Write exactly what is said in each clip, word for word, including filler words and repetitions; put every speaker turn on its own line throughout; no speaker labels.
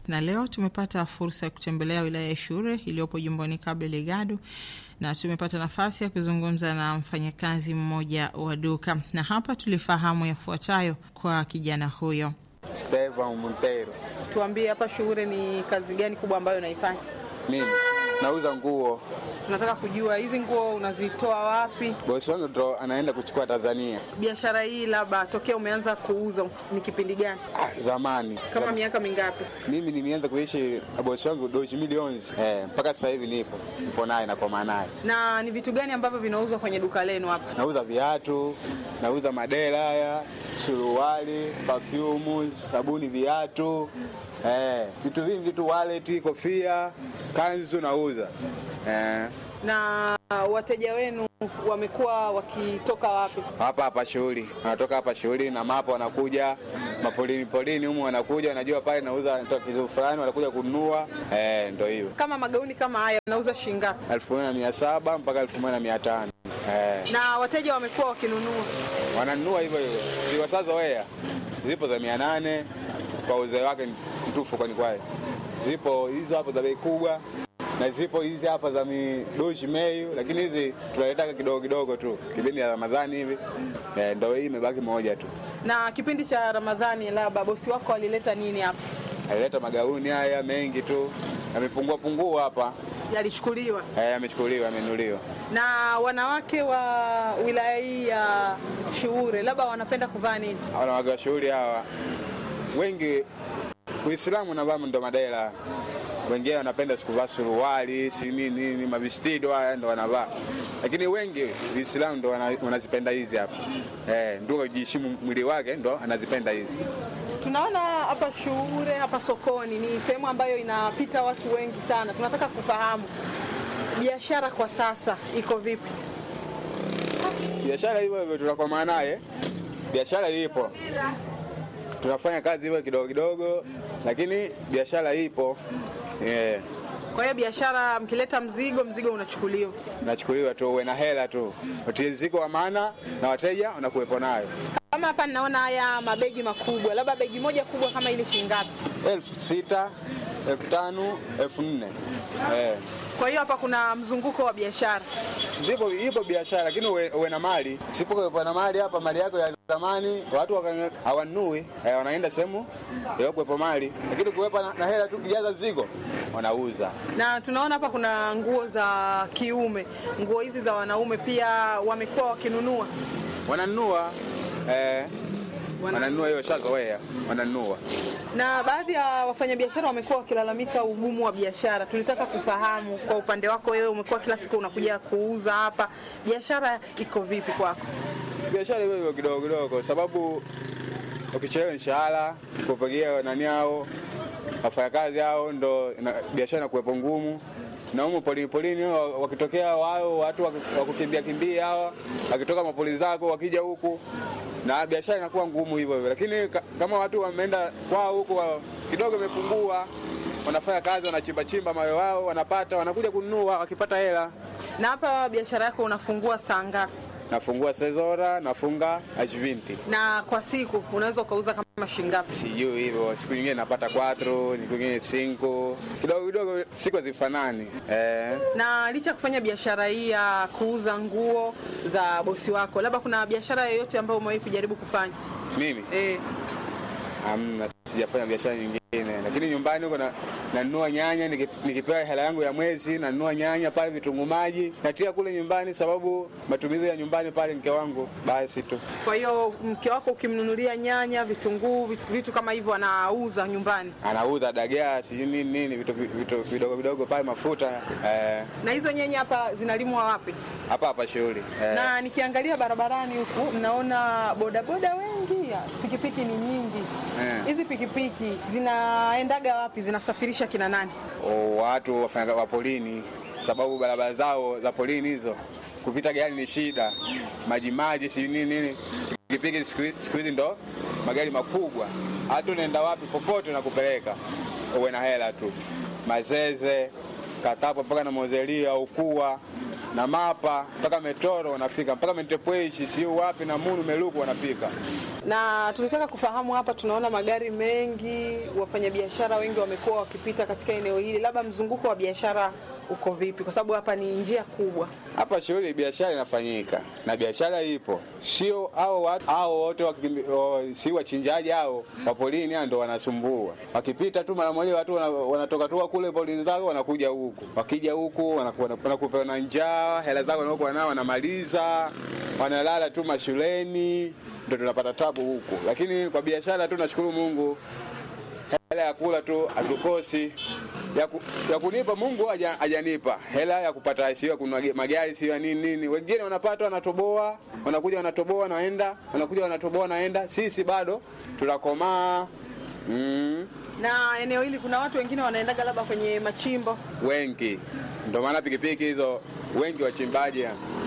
Na leo tumepata fursa ya kutembelea wilaya ya Shure iliyopo jimboni Cabo Delgado, na tumepata nafasi ya kuzungumza na mfanyakazi mmoja wa duka, na hapa tulifahamu yafuatayo kwa kijana huyo.
Stevan Montero.
Tuambie, hapa Shure ni kazi gani kubwa ambayo unaifanya?
Mimi nauza nguo.
Tunataka kujua hizi nguo unazitoa wapi?
Bosi wangu ndo anaenda kuchukua Tanzania.
Biashara hii labda tokea umeanza kuuza ni kipindi gani?
Ah, zamani.
Kama
Zam...
miaka mingapi?
Mimi nimeanza kuishi na bosi wangu doji milioni eh, mpaka sasa hivi nipo. Nipo naye na kwa naye.
Na ni vitu gani ambavyo vinauzwa kwenye duka lenu hapa?
Nauza viatu, nauza madera haya, suruali, perfume, sabuni, viatu. Eh, vitu vingi, vitu wallet, kofia, kanzu nauza. Eh.
Na wateja wenu wamekuwa wakitoka wapi?
Hapa hapa Shughuli. Wanatoka hapa Shughuli na mapo wanakuja mapolini polini humu, wanakuja wanajua pale nauza kitu fulani, wanakuja kununua. Eh, ndio hiyo.
Kama magauni kama haya unauza shilingi ngapi?
elfu moja na mia saba mpaka elfu moja na mia tano. Eh.
Na wateja wamekuwa wakinunua?
Wananunua hivyo hivyo. Ziwa sasa wea. Zipo za mia nane kwa uzee wake mtufu kwani kwae. Zipo hizo hapo za bei kubwa. Na zipo hizi hapa za midoshi meyu, lakini hizi tunaleta kidogo kidogo tu. Kipindi ya Ramadhani hivi, eh, ndio hii imebaki moja tu.
Na kipindi cha Ramadhani labda bosi wako alileta nini hapa?
Alileta magauni haya mengi tu. Yamepungua pungua hapa.
Yalichukuliwa?
Eh, yamechukuliwa, yamenuliwa.
Na wanawake wa wilaya hii ya Shure labda wanapenda kuvaa nini?
Wanawake wa Shure hawa wengi Uislamu na vamu ndo madela. Wengine wanapenda kuvaa suruali, si nini nini, mavestido haya ndo wanavaa. Lakini wengi Uislamu ndo wanazipenda hizi hapa. Eh, ndio kujiheshimu mwili wake ndo anazipenda hizi.
Tunaona hapa Shure, hapa sokoni ni sehemu ambayo inapita watu wengi sana. Tunataka kufahamu biashara kwa sasa iko vipi?
Biashara hivyo hivyo tunakomaa naye. Biashara ipo. Tunafanya kazi hivyo kidogo kidogo, lakini biashara ipo. Yeah.
Kwa hiyo biashara mkileta mzigo, mzigo unachukuliwa.
Unachukuliwa tu, uwe na hela tu. Mzigo wa maana na wateja wanakuwepo nayo.
Kama hapa ninaona haya mabegi makubwa, labda begi moja kubwa kama ile shilingi ngapi?
elfu sita, elfu tano, elfu nne. Eh.
Kwa hiyo hapa kuna mzunguko wa biashara.
Zipo ipo biashara, lakini uwe, uwe na mali. Sipo na mali hapa, mali yako ya zamani watu hawanui, eh, wanaenda sehemu ya kuwepo mali. Lakini kuwepa na, na hela tu kijaza zigo wanauza.
Na tunaona hapa kuna nguo za kiume. Nguo hizi za wanaume pia wamekuwa wakinunua.
Wananunua eh wananunua hiyo shazoea, wananunua.
Na baadhi ya wafanyabiashara wamekuwa wakilalamika ugumu wa biashara. Tulitaka kufahamu kwa upande wako wewe, umekuwa kila siku unakuja kuuza hapa. Biashara iko vipi kwako?
Biashara hiyo hiyo kidogo kidogo, sababu ukichelewa mshahara, kupigia nani hao, wafanyakazi hao, ndo biashara inakuwa ngumu. Na huko polini polini wakitokea wao watu wakukimbia kimbia hawa, wakitoka mapoli zako wakija huku, na biashara inakuwa ngumu hivyo hivyo. Lakini kama watu wameenda kwao huko kidogo imepungua, wanafanya kazi, wanachimba chimba mawe wao, wanapata, wanakuja kununua wakipata hela. Na
hapa biashara yako unafungua saa ngapi?
Nafungua sezora, nafunga ajvinti.
Na kwa siku unaweza ukauza kama shilingi ngapi?
Sijui hivyo. Siku nyingine napata quattro, siku nyingine cinco. Kidogo kidogo, siku hazifanani. Eh. Na
licha kufanya biashara hii ya kuuza nguo za bosi wako, labda kuna biashara yoyote ambayo umewahi kujaribu kufanya?
Mimi?
Eh.
Amna, sijafanya biashara nyingine. Lakini nyumbani huko na nanunua nyanya, nikipewa hela yangu ya mwezi nanunua nyanya pale, vitunguu maji natia kule nyumbani, sababu matumizi ya nyumbani pale mke wangu basi tu. Kwa hiyo mke wako ukimnunulia nyanya, vitunguu, vitu kama hivyo anauza nyumbani? Anauza dagaa, sijui nini nini, vitu vitu vidogo vidogo pale, mafuta. Eh. Na hizo nyanya hapa zinalimwa wapi? Hapa hapa Shughuli. Eh. Na nikiangalia barabarani huku naona bodaboda wengi, pikipiki ni nyingi. Hizi eh, pikipiki zinaendaga wapi? Zinasafirisha kina nani? O, watu wafanya wa polini, sababu barabara zao za polini hizo kupita gari ni shida. Maji maji si nini nini. Pikipiki siku hizi ndo magari makubwa. Hata unaenda wapi popote na kupeleka. Uwe na hela tu. Mazeze, Katapo mpaka na Mozelia, Ukua na Mapa mpaka Metoro wanafika, mpaka Mentepweshi, si wapi na Munu Meluku wanafika.
Na tulitaka kufahamu hapa, tunaona magari mengi, wafanyabiashara wengi wamekuwa wakipita katika eneo hili, labda mzunguko wa biashara uko vipi? Kwa sababu hapa ni njia kubwa.
Hapa shughuli biashara inafanyika na biashara ipo, sio hao watu hao wote si wachinjaji hao wa polini ndio wanasumbua. Wakipita tu mara moja watu wanatoka tu kule polini zao wanakuja huku, wakija huku wanakuwa na njaa, hela zao wanaokuwa nao wanamaliza, wanalala tu mashuleni, ndio tunapata tabu huku. Lakini kwa biashara tu nashukuru Mungu, hela ya kula tu hatukosi. Ya, ku, ya kunipa Mungu hajanipa hela ya kupata sio kununua magari sio nini nini. Wengine wanapata wanatoboa, wanakuja wanatoboa naenda, wanakuja wanatoboa naenda. Sisi bado tunakomaa. Mm.
Na eneo hili kuna watu wengine wanaendaga labda kwenye machimbo.
Wengi. Ndio maana pikipiki hizo wengi wachimbaji.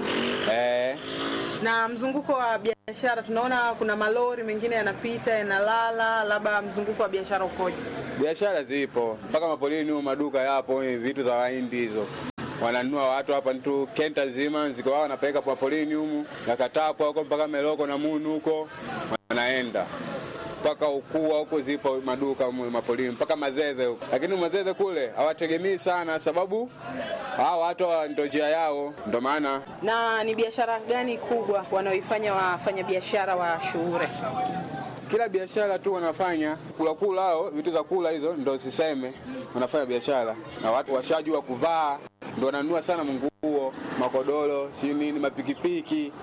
Eh.
Na mzunguko wa biashara tunaona kuna malori mengine yanapita yanalala, labda mzunguko wa biashara ukoje?
Biashara zipo mpaka mapolini huko, maduka yapo, vitu za Wahindi hizo wananunua watu hapa tu, kenta zima ziko wao wanapeleka kwa polini huko na Katapwa huko mpaka Meloko na Munu huko wanaenda mpaka Ukua huko, zipo maduka mapolini mpaka Mazeze huko. Lakini Mazeze kule hawategemei sana sababu hao watu ndio njia yao, ndio maana.
Na ni biashara gani kubwa wanaoifanya wafanya biashara wa Shuure?
Kila biashara tu wanafanya kula kula hao vitu za kula hizo ndio siseme wanafanya biashara, na watu washajua kuvaa ndio wananunua sana nguo, makodoro, si nini, mapikipiki.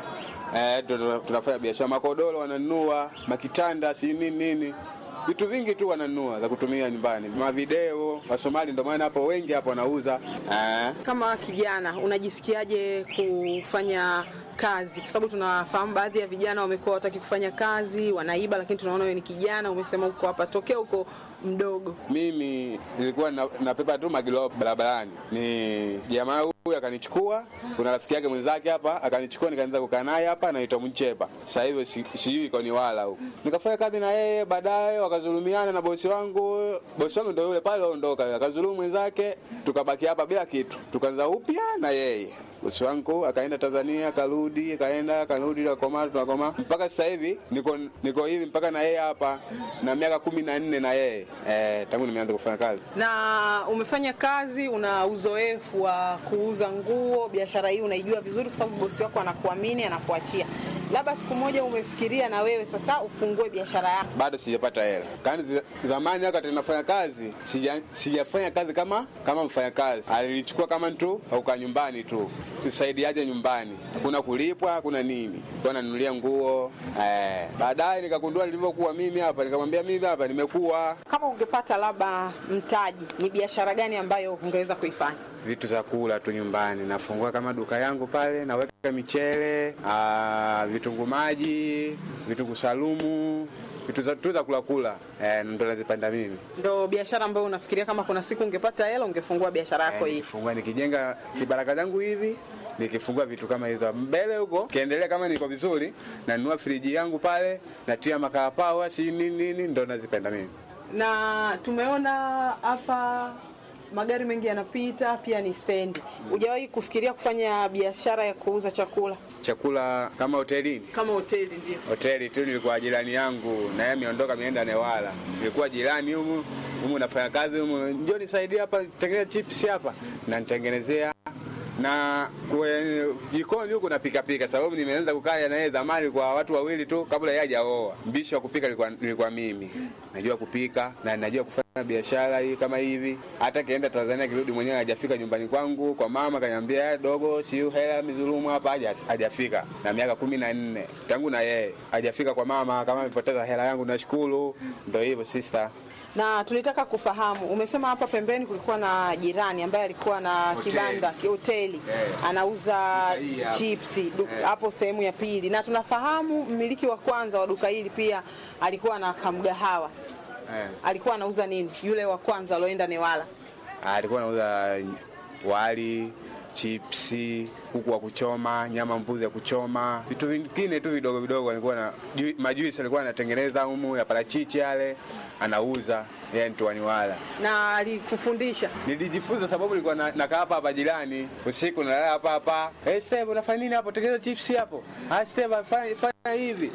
Eh, tunafanya biashara, makodoro wananunua, makitanda, si nini nini. Vitu vingi tu wananunua za kutumia nyumbani. Mavideo, Wasomali ndio maana hapo wengi hapo wanauza. Eh.
Kama kijana unajisikiaje kufanya kazi? Kwa sababu tunafahamu baadhi ya vijana wamekuwa wataki kufanya kazi, wanaiba, lakini tunaona wewe ni kijana, umesema uko hapa tokea huko mdogo.
Mimi nilikuwa na, napepa tu magilo barabarani. Ni jamaa huyu akanichukua, kuna rafiki yake mwenzake hapa akanichukua, nikaanza kukaa naye hapa, anaitwa Mchepa. Sasa hivi sijui iko ni wala huko. Nikafanya kazi na yeye, baadaye wakazulumiana na bosi wangu. Bosi wangu ndio yule pale aondoka, akazulumu mwenzake, tukabaki hapa bila kitu. Tukaanza upya na yeye. Bosi wangu akaenda Tanzania, akarudi, akaenda, akarudi, akakoma, tunakoma. Mpaka sasa hivi niko niko hivi mpaka na yeye hapa na miaka kumi na nne na yeye. Eh, tangu nimeanza kufanya kazi.
Na umefanya kazi, una uzoefu wa kuuza nguo, biashara hii unaijua vizuri kwa sababu bosi wako anakuamini, anakuachia. Labda siku moja umefikiria na wewe sasa ufungue biashara yako?
Bado sijapata hela. Kani zamani wakati ninafanya kazi, sija sijafanya kazi kama kama mfanya kazi. Alinichukua kama mtu au kwa nyumbani tu. Kusaidiaje nyumbani. Hakuna kulipwa, hakuna nini. Kwa nanunulia nguo. Eh, baadaye nikagundua nilivyokuwa mimi hapa, nikamwambia mimi hapa nimekuwa.
Kama ungepata labda mtaji, ni biashara gani ambayo ungeweza kuifanya?
Vitu za kula tu nyumbani. Nafungua kama duka yangu pale, naweka michele, ah, vitunguu maji, vitunguu salumu, vitu za tu za kula kula. Eh, ndo nazipenda mimi.
Ndio biashara ambayo unafikiria kama kuna siku ungepata hela ungefungua biashara yako hii?
Eh, fungua nikijenga kibaraka zangu hivi, nikifungua vitu kama hizo. Mbele huko, kiendelea kama niko vizuri, na nunua friji yangu pale, natia makaa pawa, si nini nini, ndo nazipenda mimi.
Na tumeona hapa magari mengi yanapita, pia ni stendi. Hujawahi kufikiria kufanya biashara ya kuuza chakula?
Chakula kama hotelini?
Kama hoteli ndio.
Hoteli tu nilikuwa jirani yangu, na yeye ameondoka ameenda Newala. Nilikuwa jirani humu, humu nafanya kazi humu, njoo nisaidie hapa tengeneza chips hapa. Na nitengenezea na kwenye jikoni huko napika pika, sababu nimeanza kukaa na yeye zamani kwa watu wawili tu kabla yeye hajaoa. Mbishi wa kupika nilikuwa nilikuwa mimi. Najua kupika na najua kufanya biashara hii kama hivi. Hata kienda Tanzania kirudi mwenyewe hajafika nyumbani kwangu kwa mama, kaniambia dogo si hela mizulumu hapa, hajafika. Na miaka kumi na nne tangu na yeye hajafika kwa mama, kama amepoteza hela yangu nashukuru. Ndio hivyo sister.
Na tulitaka kufahamu, umesema hapa pembeni kulikuwa na jirani ambaye alikuwa na hotel, kibanda, hoteli, yeah, anauza chipsi hapo, yeah, sehemu ya pili. Na tunafahamu mmiliki wa kwanza wa duka hili pia alikuwa na kamgahawa. Yeah. Alikuwa anauza nini? Yule wa kwanza aloenda Newala.
Alikuwa anauza wali, chipsi, kuku wa kuchoma, nyama mbuzi ya kuchoma, vitu vingine tu vidogo vidogo. Alikuwa na majuisi alikuwa anatengeneza humu ya parachichi yale, anauza yeye mtu wa Newala.
Na alikufundisha?
Nilijifunza sababu nilikuwa nakaa hapa hapa jirani, usiku nalala hapa hapa. Eh, hey, Steve unafanya nini hapo? Tengeneza chips hapo. Ah, Steve fanya fanya hivi.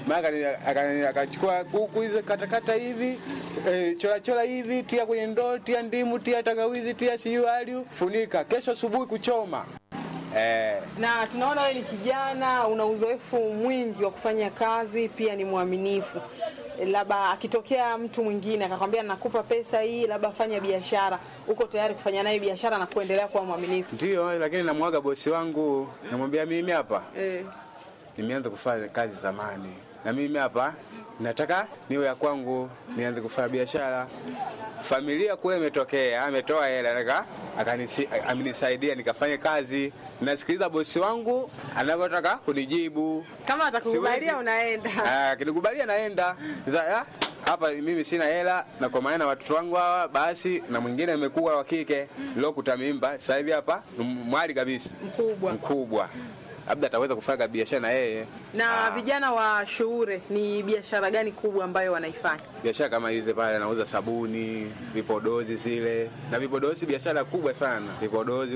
Maana akachukua kuku hizo katakata hivi, e, chola chola hivi, tia kwenye ndoo, tia ndimu, tia tangawizi, tia siyo aliu, funika. Kesho asubuhi kuchoma. Eh.
Na tunaona wewe ni kijana, una uzoefu mwingi wa kufanya kazi, pia ni mwaminifu. Labda akitokea mtu mwingine akakwambia nakupa pesa hii, labda fanya biashara, uko tayari kufanya naye biashara na kuendelea kuwa mwaminifu?
Ndio, lakini namwaga bosi wangu, namwambia mimi hapa
eh
nimeanza kufanya kazi zamani, na mimi hapa nataka niwe ya kwangu, nianze kufanya biashara. Familia kule imetokea, ametoa hela, nataka akanisaidia nikafanye kazi. Nasikiliza bosi wangu anavyotaka kunijibu.
Kama atakukubalia unaenda.
Ah, kinikubalia naenda. Sasa hapa mimi sina hela, na kwa maana watoto wangu hawa basi, na mwingine amekuwa wa kike leo kutamimba, sasa hivi hapa mwali kabisa,
mkubwa
mkubwa, labda ataweza kufanya biashara na yeye.
Na ah, vijana wa Shuure ni biashara gani kubwa ambayo wanaifanya?
Biashara kama hizi pale, anauza sabuni, vipodozi zile, na vipodozi biashara kubwa sana, vipodozi